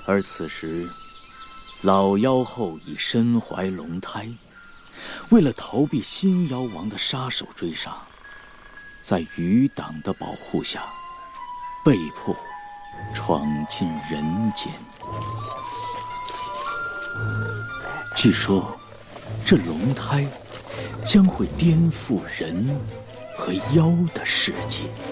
而此时，老妖后已身怀龙胎，为了逃避新妖王的杀手追杀，在余党的保护下，被迫闯进人间。据说，这龙胎将会颠覆人和妖的世界。